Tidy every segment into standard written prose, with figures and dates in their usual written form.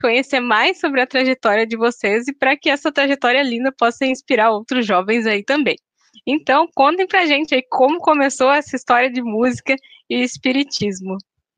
conhecer mais sobre a trajetória de vocês e para que essa trajetória linda possa inspirar outros jovens aí também. Então, contem pra gente aí como começou essa história de música e espiritismo.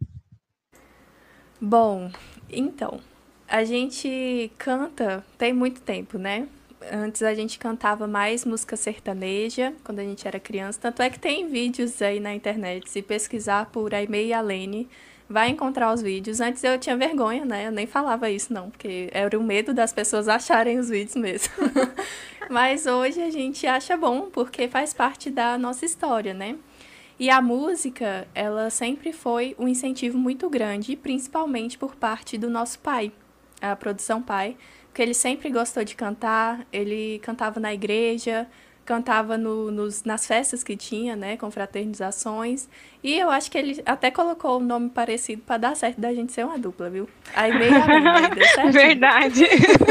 Bom, então, a gente canta tem muito tempo, né? Antes a gente cantava mais música sertaneja, quando a gente era criança. Tanto é que tem vídeos aí na internet. Se pesquisar por Aimee e Alene, vai encontrar os vídeos. Antes eu tinha vergonha, né? Eu nem falava isso, não, porque era o medo das pessoas acharem os vídeos mesmo. Mas hoje a gente acha bom, porque faz parte da nossa história, né? E a música, ela sempre foi um incentivo muito grande, principalmente por parte do nosso pai, a produção pai, porque ele sempre gostou de cantar, ele cantava na igreja, cantava nas festas que tinha, né, com fraternizações, e eu acho que ele até colocou um nome parecido para dar certo da gente ser uma dupla, viu? Aí meio além, aí deu certinho. Verdade.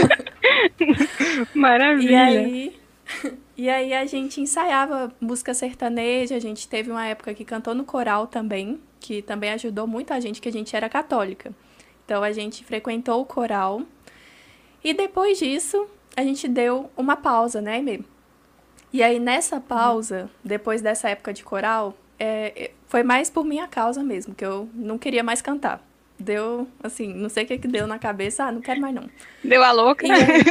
E Maravilha. aí, e aí a gente ensaiava música sertaneja, a gente teve uma época que cantou no coral também, que também ajudou muito a gente, que a gente era católica. Então a gente frequentou o coral. E depois disso, a gente deu uma pausa, né, Amy? E aí nessa pausa, depois dessa época de coral, foi mais por minha causa mesmo, que eu não queria mais cantar. Deu, assim, não sei o que que deu na cabeça, não quero mais não. Deu a louca? E aí,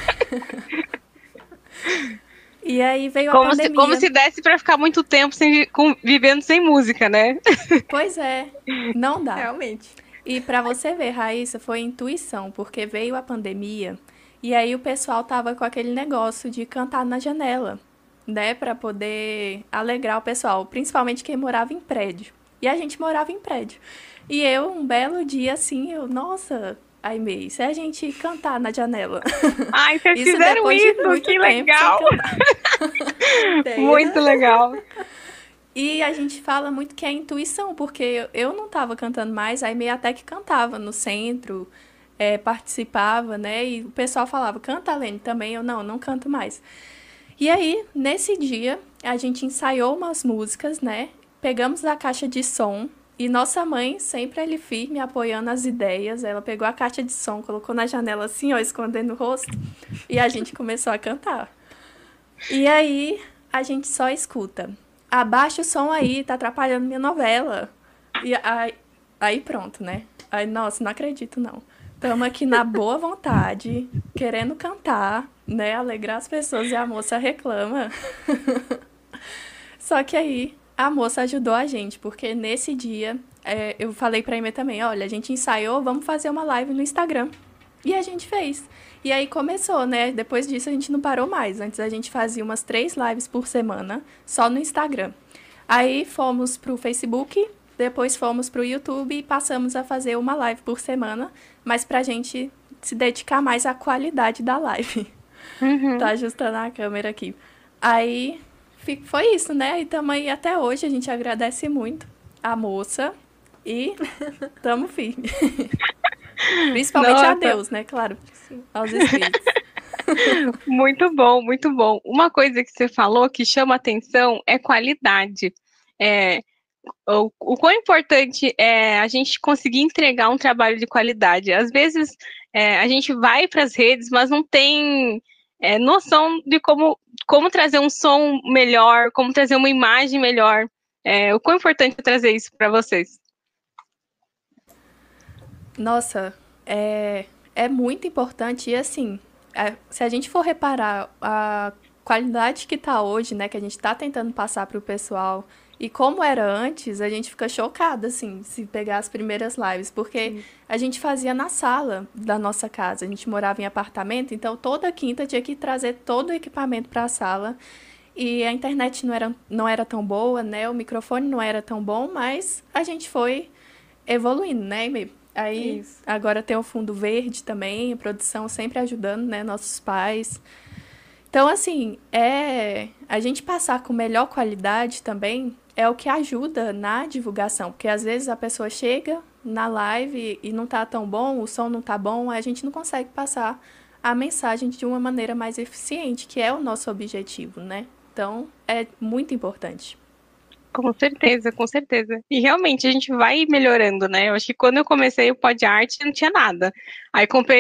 e aí veio a Como pandemia. se desse para ficar muito tempo vivendo sem música, né? Pois é, não dá. Realmente. E para você ver, Raíssa, foi intuição, porque veio a pandemia e aí o pessoal tava com aquele negócio de cantar na janela, né, para poder alegrar o pessoal, principalmente quem morava em prédio. E a gente morava em prédio. E eu, um belo dia assim, nossa, Aimee, se a gente cantar na janela. Ai, vocês Isso fizeram depois de isso, muito que tempo sem legal! cantar. Ideia. Muito legal. E a gente fala muito que é intuição, porque eu não estava cantando mais, a Aimee até que cantava no centro, participava, né? E o pessoal falava, canta, Lene, também. Eu, não canto mais. E aí, nesse dia, a gente ensaiou umas músicas, né? Pegamos a caixa de som e nossa mãe, sempre ali firme, apoiando as ideias. Ela pegou a caixa de som, colocou na janela assim, ó, escondendo o rosto, e a gente começou a cantar. E aí, a gente só escuta. Abaixa o som aí, tá atrapalhando minha novela. E aí pronto, né? Aí, nossa, não acredito, não. Tamo aqui na boa vontade, querendo cantar, né? Alegrar as pessoas e a moça reclama. Só que aí a moça ajudou a gente, porque nesse dia eu falei pra Ime também, olha, a gente ensaiou, vamos fazer uma live no Instagram. E a gente fez. E aí começou, né? Depois disso a gente não parou mais. Antes a gente fazia umas 3 lives por semana, só no Instagram. Aí fomos pro Facebook, depois fomos pro YouTube e passamos a fazer uma live por semana, mas pra gente se dedicar mais à qualidade da live. Tá Uhum. ajustando a câmera aqui. Aí foi isso, né? E tamo aí até hoje. A gente agradece muito a moça e tamo firme. Principalmente a Nossa, Deus, né? Claro, Sim. aos espíritos. muito bom, muito bom. Uma coisa que você falou que chama atenção é qualidade. É, o quão importante é a gente conseguir entregar um trabalho de qualidade. Às vezes a gente vai para as redes, mas não tem noção de como trazer um som melhor, como trazer uma imagem melhor. O quão importante é trazer isso para vocês? Nossa, é muito importante. E assim, se a gente for reparar a qualidade que tá hoje, né, que a gente tá tentando passar pro pessoal, e como era antes, a gente fica chocada, assim, se pegar as primeiras lives, porque Sim. a gente fazia na sala da nossa casa, a gente morava em apartamento, então toda quinta tinha que trazer todo o equipamento para a sala, e a internet não era tão boa, né, o microfone não era tão bom, mas a gente foi evoluindo, né? Aí Isso. agora tem o fundo verde também, a produção sempre ajudando, né? Nossos pais. Então, assim, a gente passar com melhor qualidade também é o que ajuda na divulgação, porque às vezes a pessoa chega na live e não tá tão bom, o som não tá bom, a gente não consegue passar a mensagem de uma maneira mais eficiente, que é o nosso objetivo, né? Então, é muito importante. Com certeza, com certeza. E realmente a gente vai melhorando, né? Eu acho que quando eu comecei o Pod Art não tinha nada. Aí comprei